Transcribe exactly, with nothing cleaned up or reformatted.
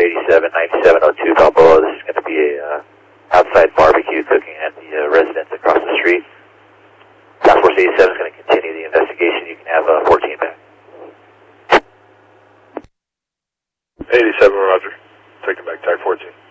eighty-seven, ninety-seven oh two Balboa. This is going to be a uh, outside barbecue cooking at the uh, residence across the street. Task Force eighty-seven is going to continue the investigation. You can have uh, fourteen back. eighty-seven, roger. Taking back T A C fourteen.